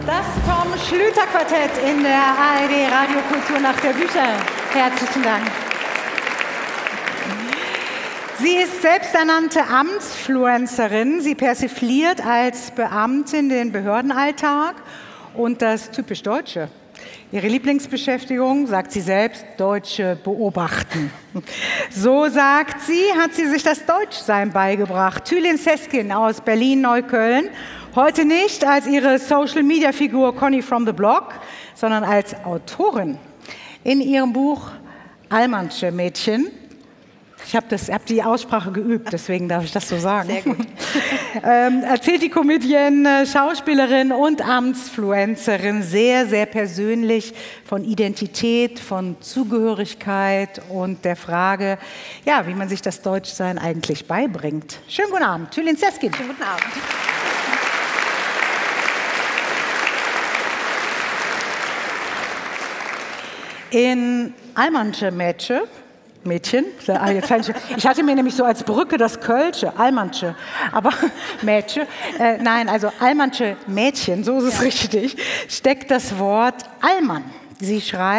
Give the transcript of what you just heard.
Das Tom Schlüter Quartett in der ARD Radiokultur nach der Bücher. Herzlichen Dank. Sie ist selbsternannte Amtsfluencerin. Sie persifliert als Beamtin den Behördenalltag und das typisch Deutsche. Ihre Lieblingsbeschäftigung, sagt sie selbst, Deutsche beobachten. So sagt sie, hat sie sich das Deutschsein beigebracht. Tülin Seskin aus Berlin-Neukölln. Heute nicht als ihre Social-Media-Figur Conny from the Block, sondern als Autorin. In ihrem Buch Allmannsche Mädchen. Ich habe die Aussprache geübt, deswegen darf ich das so sagen. Sehr gut. Erzählt die Comedienne, Schauspielerin und Amtsfluencerin sehr, sehr persönlich von Identität, von Zugehörigkeit und der Frage, ja, wie man sich das Deutschsein eigentlich beibringt. Schönen guten Abend, Tülin Seskin. Schönen guten Abend. In Allmannsche Mädchen, ich hatte mir nämlich so als Brücke das Kölsche, Allmannsche, aber Mädchen, nein, also Allmannsche Mädchen, so ist es richtig, steckt das Wort Allmann. Sie schreibt